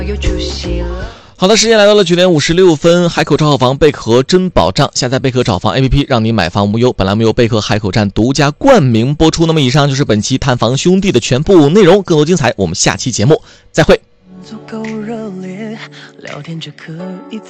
好的，时间来到了9点56分，海口炒房贝壳真保障，下载贝壳炒房 APP， 让你买房无忧。本栏目由贝壳海口站独家冠名播出。那么以上就是本期探房兄弟的全部内容，更多精彩我们下期节目再会。 足够热烈，聊天着可以